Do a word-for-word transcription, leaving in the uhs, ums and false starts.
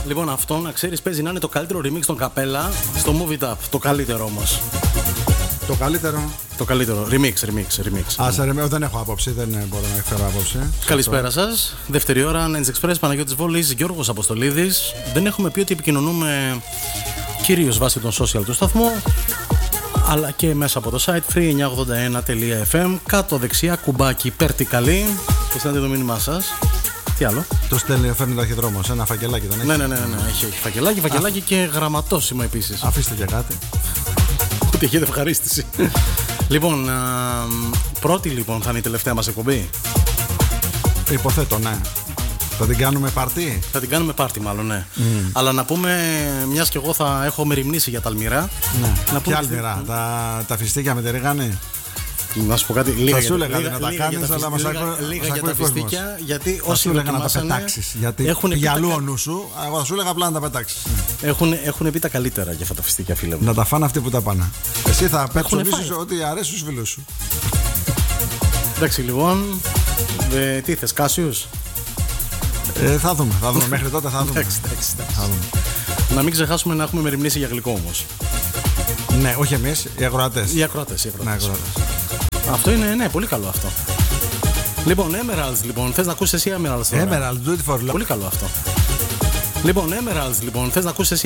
Λοιπόν, αυτό να ξέρεις παίζει να είναι το καλύτερο remix των Καπέλα στο Move It Up. Το καλύτερο όμως. Το καλύτερο. Το καλύτερο. Remix, remix, remix. Α, σε remix, δεν έχω άποψη, δεν μπορώ να εκφέρω άποψη. Καλησπέρα σας. Δεύτερη ώρα, Nens Express, Παναγιώτης Βόλης, Γιώργος Αποστολίδης. Δεν έχουμε πει ότι επικοινωνούμε κυρίως βάσει των social του σταθμού, αλλά και μέσα από το site free εννιακόσια ογδόντα ένα τελεία εφ εμ. Κάτω δεξιά κουμπάκι περτικαλή και στέλνετε το μήνυμά σας. Τι άλλο? Το στέλνει, φέρνει το αρχιδρόμο, ένα φακελάκι δεν έχει? Ναι, ναι, ναι, ναι. Έχει, έχει φακελάκι, φακελάκι και γραμματόσημα επίσης. Αφήστε και κάτι. Ότι έχετε ευχαρίστηση. Λοιπόν, α, πρώτη λοιπόν θα είναι η τελευταία μας εκπομπή. Υποθέτω, ναι. Θα την κάνουμε πάρτι. Θα την κάνουμε πάρτι, μάλλον, ναι. Mm. Αλλά να πούμε, μιας και εγώ θα έχω μεριμνήσει για τα αλμυρά. Ναι. Να Ποια αλμυρά, mm. τα, τα φιστίκια με τη ρίγανη. Να σου πω κάτι. Λίγα θα σου για, έλεγα να τα κάνεις, αλλά μας ακούει. Λίγα για τα φιστίκια, γιατί όσοι σου έλεγα να τα πετάξεις. Γιατί για αλλού ο νου σου, εγώ θα σου έλεγα απλά να τα πετάξεις. Έχουν, έχουν πει τα καλύτερα για αυτά τα φιστίκια, φίλε μου. Να τα φάνε αυτοί που τα πάνε. Εσύ θα πετσομίσεις ότι αρέσει στους φίλους σου. Εντάξει, λοιπόν. Δε, τι θες, Κάσιους? Ε, θα δούμε, θα δούμε. Μέχρι τότε θα δούμε. Εντάξει, εντάξει, εντάξει. Να μην ξεχάσουμε να έχουμε μεριμνήσει για γλυκό όμως. Ναι, όχι εμείς, οι ακροατές. Οι ακροατές, οι ακροατές. Ναι, ακροατές. Αυτό είναι, ναι, πολύ καλό αυτό. Λοιπόν, Emeralds, λοιπόν, θες να ακούσεις εσύ Emeralds τώρα? Emeralds, do it for love. Πολύ καλό αυτό. Λοιπόν, Emeralds, λοιπόν, θες να ακούσεις εσύ